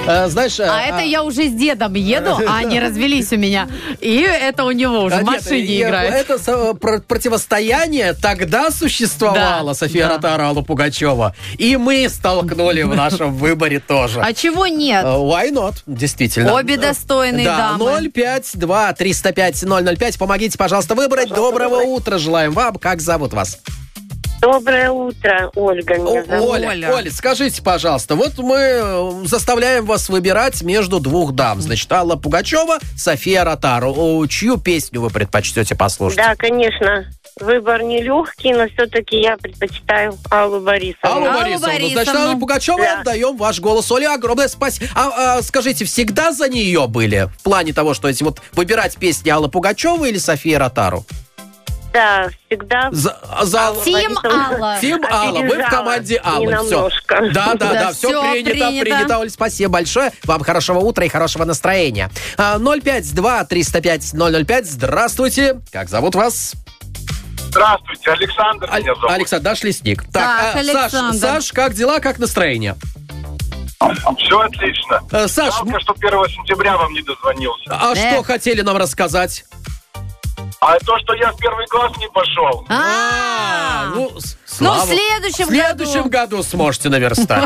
Знаешь... это я уже с дедом еду, а они развелись у меня. И это у него уже в машине играет. Это противостояние тогда существовало, Да, София Ротару, Алла Пугачева. И мы столкнули в нашем выборе тоже. А чего нет? Why not? Действительно. Обе достойные дамы. 052-305-005. Помогите, пожалуйста, выбрать. Доброго утра желаем вам. Как зовут вас? Доброе утро, Ольга меня зовут. Оля, скажите, пожалуйста, вот мы заставляем вас выбирать между двух дам. Значит, Алла Пугачева, София Ротару. Чью песню вы предпочтете послушать? Да, конечно. Выбор нелегкий, но все-таки я предпочитаю Аллу Борисовну. Аллу Борисовну. Значит, Алле Пугачевой отдаем ваш голос. Оля, огромное спасибо. Скажите, всегда за нее были? В плане того, что если вот выбирать песни Аллы Пугачевой или Софии Ротару? Да, всегда. Тим Алла. Тим Алла, вы в команде Аллы. Все. Да, все принято, Оль, спасибо большое. Вам хорошего утра и хорошего настроения. 052-305-005. Здравствуйте. Как зовут вас? Здравствуйте, Александр меня зовут. Александр, наш лесник. Так, Саш, как дела, как настроение? Все отлично. Саш, жалко, что 1 сентября вам не дозвонился. А что хотели нам рассказать? А то, что я в 1 класс не пошел. В следующем году сможете наверстать.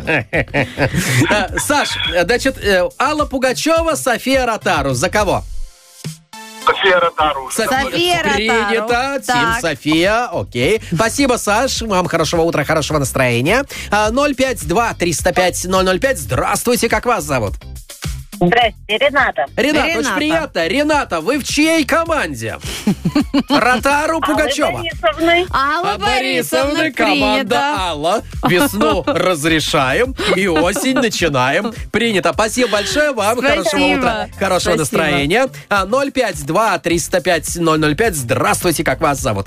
Саш, значит, Алла Пугачева, София Ротару. За кого? София Ротару. Принято. Тим София. Окей. Спасибо, Саш. Вам хорошего утра, хорошего настроения. 052-305-005. Здравствуйте, как вас зовут? Здрасте, Рената. Рената, очень приятно. Рената, вы в чьей команде? Ротару, Пугачева. Алла Борисовна, команда Алла. Весну разрешаем и осень начинаем. Принято. Спасибо большое вам. Хорошего утра, хорошего настроения. 052-305-005. Здравствуйте, как вас зовут?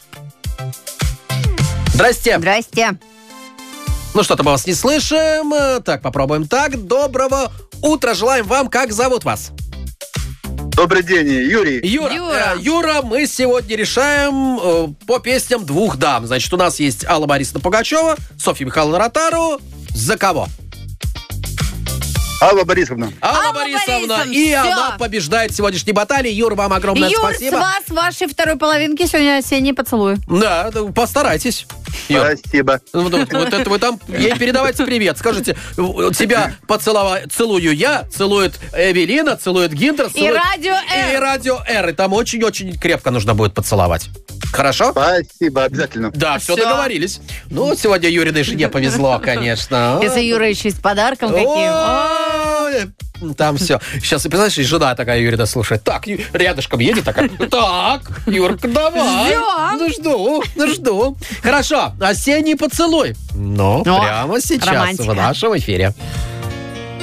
Здрасте. Ну что-то мы вас не слышим. Так, попробуем так. Доброго утра желаем вам. Как зовут вас? Добрый день, Юрий. Юра, мы сегодня решаем по песням двух дам. Значит, у нас есть Алла Борисовна Пугачева, Софья Михайловна Ротару. За кого? Алла Борисовна. Алла Борисовна. И всё. она побеждает в сегодняшней баталии. Юр, вам огромное спасибо. Юр, с вас, вашей второй половинки, сегодня осенний поцелуй. Да, постарайтесь. Юр. Спасибо. Вот это вы там ей передавайте привет. Скажите, тебя целую я, целует Эвелина, целует Гиндер, и Радио Р. И Радио Р. И там очень-очень крепко нужно будет поцеловать. Хорошо? Спасибо, обязательно. Да, все договорились. Ну, сегодня Юриной жене повезло, конечно. Если Юра еще и с подарком каким. Там все. Сейчас, представляешь, и жена такая Юрина слушает. Так, рядышком едет такая. Так, Юрка, давай. Ждем. Жду. Хорошо, осенний поцелуй. Ну, прямо сейчас романтика. в нашем эфире.